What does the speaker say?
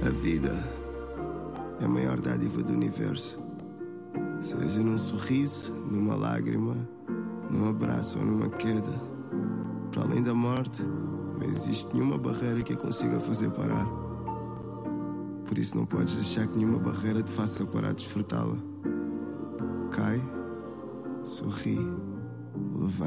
A vida é a maior dádiva do universo. Seja num sorriso, numa lágrima, num abraço ou numa queda. Para além da morte, não existe nenhuma barreira que a consiga fazer parar. Por isso não podes deixar que nenhuma barreira te faça parar de desfrutá-la. Cai, sorri, levanta.